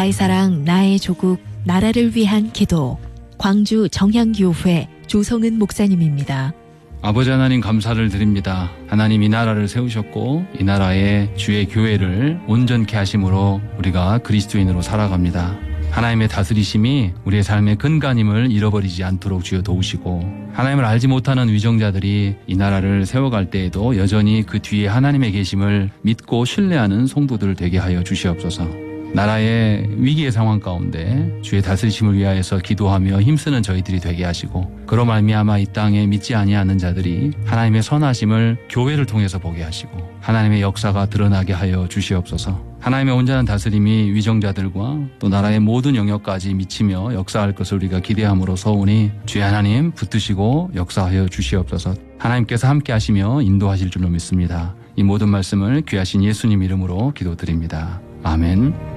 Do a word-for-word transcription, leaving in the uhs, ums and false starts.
나의 사랑, 나의 조국, 나라를 위한 기도. 광주 정향교회 조성은 목사님입니다. 아버지 하나님 감사를 드립니다. 하나님 이 나라를 세우셨고 이 나라의 주의 교회를 온전케 하심으로 우리가 그리스도인으로 살아갑니다. 하나님의 다스리심이 우리의 삶의 근간임을 잃어버리지 않도록 주여 도우시고, 하나님을 알지 못하는 위정자들이 이 나라를 세워갈 때에도 여전히 그 뒤에 하나님의 계심을 믿고 신뢰하는 성도들 되게 하여 주시옵소서. 나라의 위기의 상황 가운데 주의 다스리심을 위하여서 기도하며 힘쓰는 저희들이 되게 하시고, 그로 말미암아 이 땅에 믿지 아니하는 자들이 하나님의 선하심을 교회를 통해서 보게 하시고 하나님의 역사가 드러나게 하여 주시옵소서. 하나님의 온전한 다스림이 위정자들과 또 나라의 모든 영역까지 미치며 역사할 것을 우리가 기대함으로 서오니 주의 하나님 붙드시고 역사하여 주시옵소서. 하나님께서 함께 하시며 인도하실 줄로 믿습니다. 이 모든 말씀을 귀하신 예수님 이름으로 기도드립니다. 아멘.